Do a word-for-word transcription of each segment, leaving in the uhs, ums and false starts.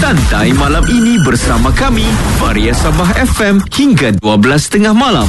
Santai malam ini bersama kami, Varia Sabah F M, hingga dua belas tiga puluh malam.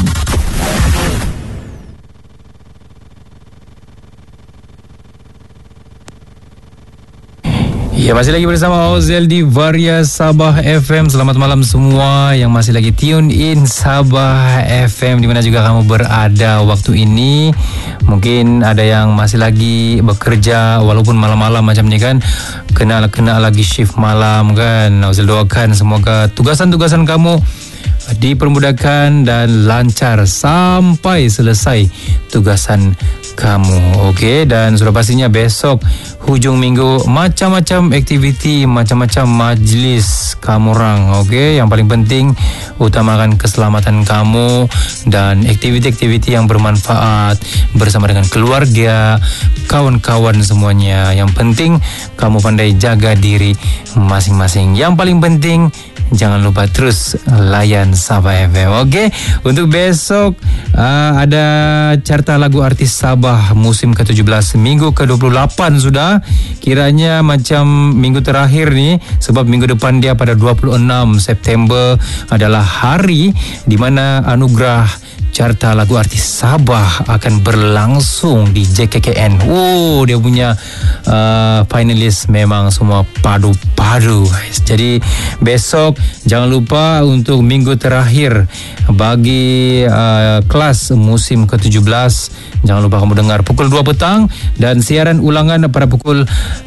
Ya, masih lagi bersama Ozel di Varia Sabah F M. Selamat malam semua yang masih lagi tune in Sabah F M, di mana juga kamu berada waktu ini. Mungkin ada yang masih lagi bekerja walaupun malam-malam macam ni kan, kena-kena lagi shift malam kan. Ozel doakan semoga tugasan-tugasan kamu dipermudahkan dan lancar sampai selesai tugasan kamu. Okey, dan sudah pastinya besok hujung minggu macam-macam aktiviti, macam-macam majlis kamu orang. Okey, yang paling penting utamakan keselamatan kamu dan aktiviti-aktiviti yang bermanfaat bersama dengan keluarga, kawan-kawan semuanya. Yang penting kamu pandai jaga diri masing-masing. Yang paling penting jangan lupa terus layan Sabah F M. Okey, untuk besok uh, ada carta lagu artis Sabah musim ke tujuh belas, minggu ke dua puluh lapan sudah. Kiranya macam minggu terakhir ni, sebab minggu depan dia pada dua puluh enam September adalah hari di mana anugerah carta lagu artis Sabah akan berlangsung di J K K N. Oh, dia punya uh, finalis memang semua padu-padu guys. Jadi besok jangan lupa untuk minggu terakhir bagi uh, kelas musim ke tujuh belas, jangan lupa kamu dengar pukul dua petang dan siaran ulangan pada pukul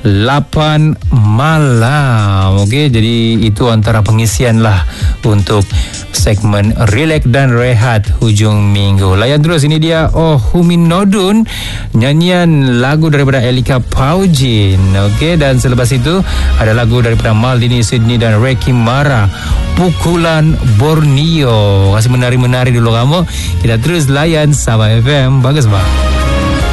lapan malam. Okey, jadi itu antara pengisian lah untuk segmen Relax dan Rehat hujung minggu. Layan terus, ini dia Oh Humin Nodun, nyanyian lagu daripada Elika Paujin. Okey, dan selepas itu ada lagu daripada Maldini Sydney dan Ricky Mara, Pukulan Borneo. Kasih menari-menari dulu kamu. Kita terus layan Sabah F M. Bagus bang.